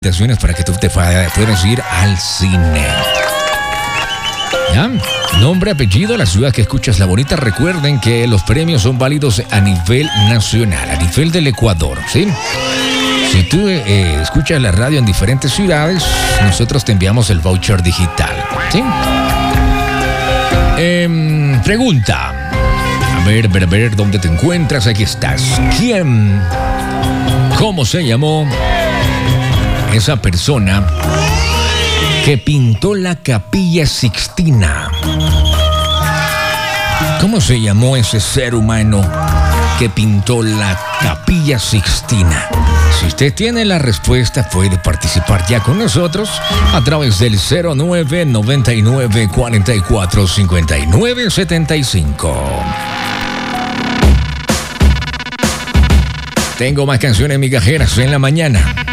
Para que tú te puedas ir al cine. ¿Ya? Nombre, apellido, la ciudad que escuchas La Bonita. Recuerden que los premios son válidos a nivel nacional, a nivel del Ecuador, ¿sí? Si tú escuchas la radio en diferentes ciudades, nosotros te enviamos el voucher digital, ¿sí? Pregunta. A ver, ¿dónde te encuentras? Aquí estás. ¿Cómo se llamó esa persona que pintó la Capilla Sixtina? ¿Cómo se llamó ese ser humano que pintó la Capilla Sixtina? Si usted tiene la respuesta, puede participar ya con nosotros a través del 0999 44 59 75. Tengo más canciones migajeras en la mañana.